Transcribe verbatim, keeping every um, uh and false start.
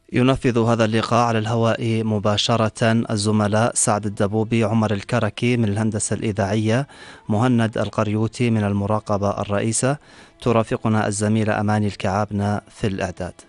ينفذ هذا اللقاء على الهواء مباشرة الزملاء سعد الدبوبي، عمر الكركي من الهندسة الإذاعية، مهند القريوتي من المراقبة الرئيسة، ترافقنا الزميلة أماني الكعابنة في الإعداد.